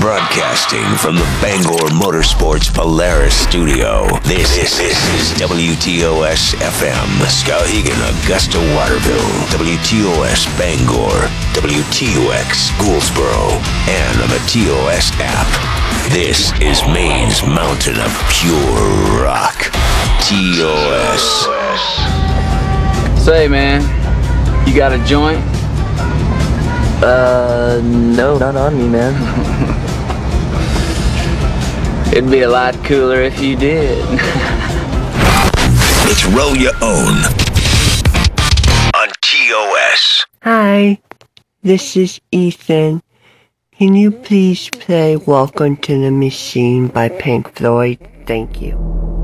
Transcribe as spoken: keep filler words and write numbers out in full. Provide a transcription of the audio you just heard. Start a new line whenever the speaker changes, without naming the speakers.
Broadcasting from the Bangor Motorsports Polaris studio, this, this, this is W T O S F M, Skowhegan, Augusta, Waterville, W T O S Bangor, W T O X Gouldsboro, and on the T O S app. This is Maine's mountain of pure rock, T O
S. Say, man, you got a joint?
Uh, no, not on me, man.
It'd be a lot cooler if you did.
It's Roll Your Own on T O S.
Hi, this is Ethan. Can you please play Welcome to the Machine by Pink Floyd? Thank you.